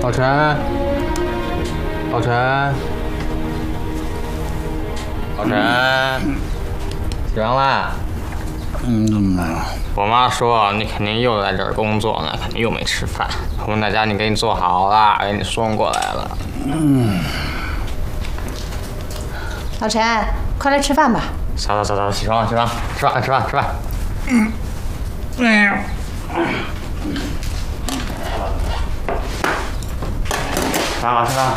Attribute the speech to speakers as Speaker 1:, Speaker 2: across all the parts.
Speaker 1: 老陈，老陈，老陈，起床啦！
Speaker 2: 怎么了？
Speaker 1: 我妈说你肯定又在这儿工作呢，肯定又没吃饭。我们在家你给你做好了，给你送过来了。
Speaker 3: 老陈，快来吃饭吧。
Speaker 1: 早，起床了，起床，吃饭。
Speaker 2: 哎呀！
Speaker 1: 吃饭。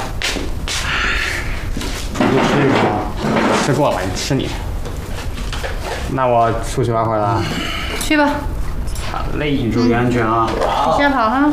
Speaker 2: 你就吃一口。
Speaker 1: 吃过了，你吃你。那我出去玩会儿了。
Speaker 3: 去吧。
Speaker 1: 好嘞，
Speaker 2: 你注意安全啊！
Speaker 3: 你先跑哈。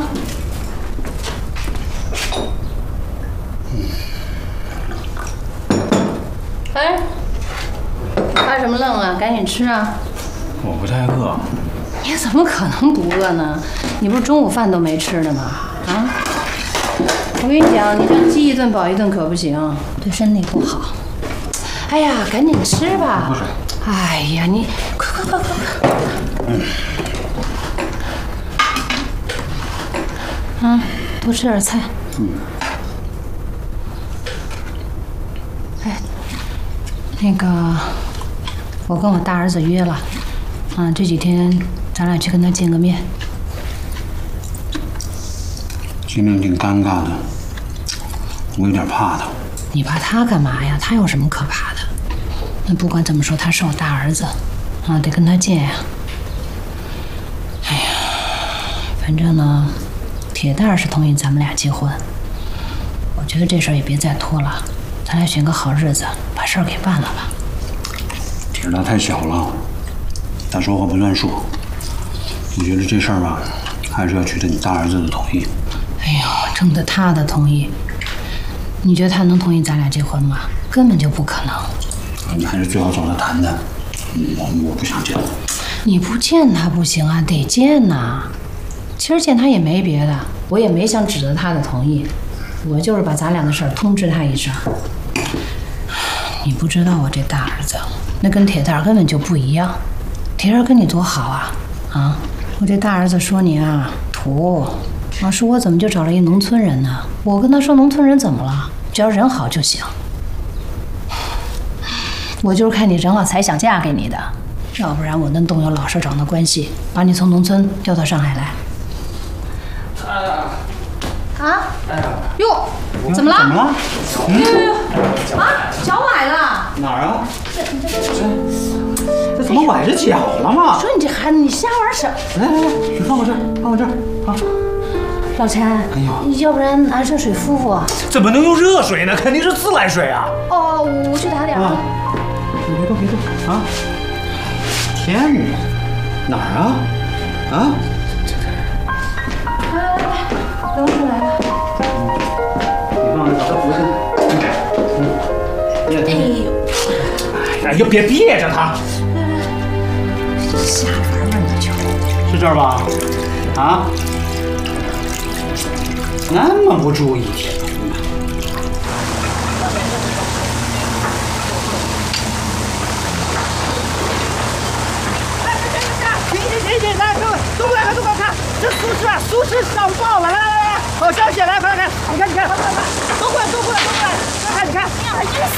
Speaker 3: 哎，发什么愣啊？赶紧吃啊！
Speaker 2: 我不太饿。
Speaker 3: 你怎么可能不饿呢？你不是中午饭都没吃的吗？啊！我跟你讲，你这饥一顿饱一顿可不行，对身体不好。哎呀，赶紧吃吧！
Speaker 2: 不是。
Speaker 3: 哎呀，你快！多吃点菜。哎，那个，我跟我大儿子约了，这几天咱俩去跟他见个面。
Speaker 2: 今天挺尴尬的，我有点怕他。
Speaker 3: 你怕他干嘛呀？他有什么可怕的？那不管怎么说，他是我大儿子，得跟他见呀。哎呀，反正呢，铁蛋儿是同意咱们俩结婚。我觉得这事儿也别再拖了，咱俩选个好日子，把事儿给办了吧。
Speaker 2: 铁蛋太小了，他说话不算数。我觉得这事儿吧，还是要取得你大儿子的同意。
Speaker 3: 哎呦，征得他的同意，你觉得他能同意咱俩结婚吗？根本就不可能。
Speaker 2: 你还是最好找他谈谈。我不想见他。
Speaker 3: 你不见他不行啊，得见呐。其实见他也没别的，我也没想指责他的同意，我就是把咱俩的事儿通知他一声。你不知道我这大儿子，那跟铁蛋根本就不一样。铁蛋跟你多好啊！我这大儿子说你啊土，说我怎么就找了一农村人呢？我跟他说农村人怎么了？只要人好就行。我就是看你人好才想嫁给你的，要不然我能动用老社长的关系，把你从农村调到上海来。哟，怎么了？
Speaker 2: 怎么了？
Speaker 3: 脚崴了。
Speaker 2: 哪儿啊？这怎么崴着脚了嘛？
Speaker 3: 说你这孩子，你瞎玩什么？
Speaker 2: 来，你放我这儿啊！
Speaker 3: 老陈，
Speaker 2: 哎呦，
Speaker 3: 要不然拿热水敷敷。
Speaker 4: 怎么能用热水呢？肯定是自来水啊！
Speaker 3: 哦，我去打点啊。
Speaker 2: 你别动啊！天哪，哪儿啊？
Speaker 3: 来，等我出来吧。
Speaker 2: 你放着，把它扶上。
Speaker 4: 哎呀，别憋着他！
Speaker 3: 瞎玩吧你就。
Speaker 2: 是这儿吧？那么不注意，
Speaker 4: 停！来，都过来看，这苏轼上报了！来，好消息，来，快看，你看，都过来，看，你看。